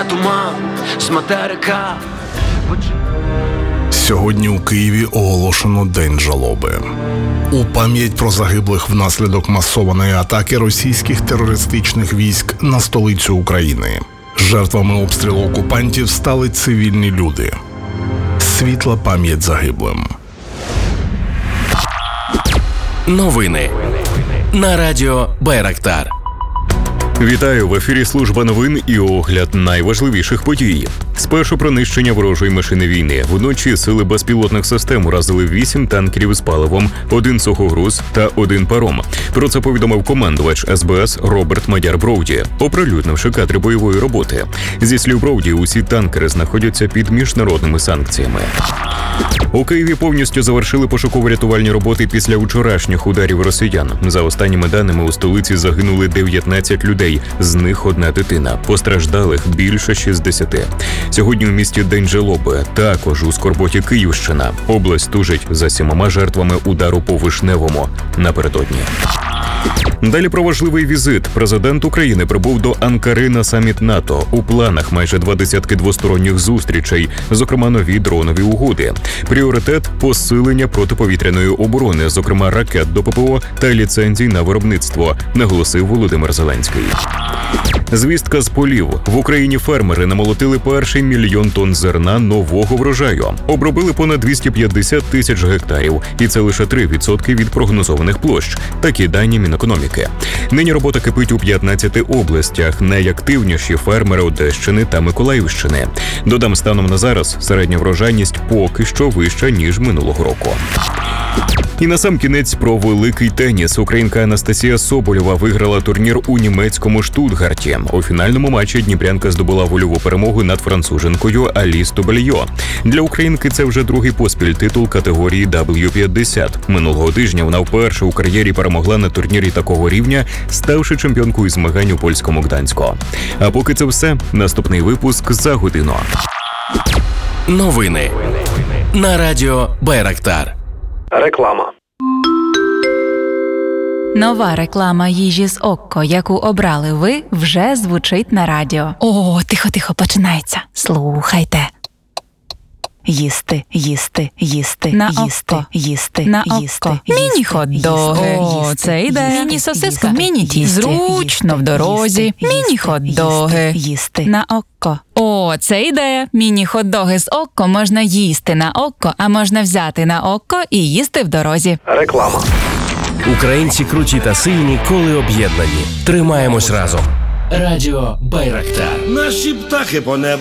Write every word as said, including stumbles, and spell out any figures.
Іде туман з материка. Сьогодні у Києві оголошено День жалоби. У пам'ять про загиблих внаслідок масованої атаки російських терористичних військ на столицю України. Жертвами обстрілу окупантів стали цивільні люди. Світла пам'ять загиблим. Новини на радіо Байрактар. Вітаю, в ефірі служба новин і огляд найважливіших подій. Спершу про нищення ворожої машини війни. Вночі сили безпілотних систем уразили вісім танкерів з паливом, один сухогруз та один паром. Про це повідомив командувач ес бе ес Роберт Мадяр Броуді, оприлюднивши кадри бойової роботи. Зі слів Броуді, усі танкери знаходяться під міжнародними санкціями. У Києві повністю завершили пошуково-рятувальні роботи після вчорашніх ударів росіян. За останніми даними, у столиці загинули дев'ятнадцять людей, з них одна дитина. Постраждалих більше шістдесяти. Сьогодні у місті День жалоби. Також у скорботі Київщина. Область тужить за сімома жертвами удару по Вишневому напередодні. Далі про важливий візит. Президент України прибув до Анкари на саміт НАТО. У планах майже два десятки двосторонніх зустрічей, зокрема нові дронові угоди. Пріоритет – посилення протиповітряної оборони, зокрема ракет до пе пе о та ліцензій на виробництво, наголосив Володимир Зеленський. Звістка з полів. В Україні фермери намолотили перший мільйон тонн зерна нового врожаю. Обробили понад двісті п'ятдесят тисяч гектарів. І це лише три відсотки від прогнозованих площ. Такі дані Мінекономіки. Нині робота кипить у п'ятнадцяти областях. Найактивніші фермери Одещини та Миколаївщини. Додам, станом на зараз середня врожайність поки що вища, ніж минулого року. І насамкінець про великий теніс. Українка Анастасія Соболєва виграла турнір у німецькому Штутгарті. У фінальному матчі дніпрянка здобула вольову перемогу над француженкою Аліс Тобельйо. Для українки це вже другий поспіль титул категорії дабл ю п'ятдесят. Минулого тижня вона вперше у кар'єрі перемогла на турнірі такого рівня, ставши чемпіонкою змагань у польському Гданську. А поки це все, наступний випуск за годину. Новини на радіо Байрактар. Реклама. Нова реклама їжі з Окко, яку обрали ви, вже звучить на радіо. О, тихо-тихо, починається. Слухайте. Їсти, їсти, їсти, на їсти, Окко. їсти, на їсти, Окко. їсти, Міні-хот-доги. їсти, О, це йде. їсти, Міні-сосиска, їсти, міні-тісто. Зручно в дорозі. їсти, Міні-хот-доги. їсти, їсти. На Окко. О, це ідея. Міні-хот-доги з Окко можна їсти на Окко, а можна взяти на Окко і їсти в дорозі. Реклама. Українці круті та сильні, коли об'єднані. Тримаємось разом. Радіо Байрактар. Наші птахи по небу